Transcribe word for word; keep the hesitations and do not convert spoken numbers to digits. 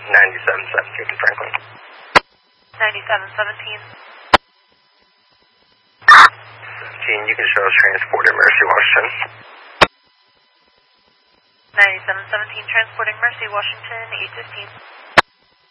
ninety-seven seventeen Franklin. ninety-seven seventeen. seventeen, you can show us transporting Mercy, Washington. ninety-seven seventeen, transporting Mercy, Washington, eight fifteen.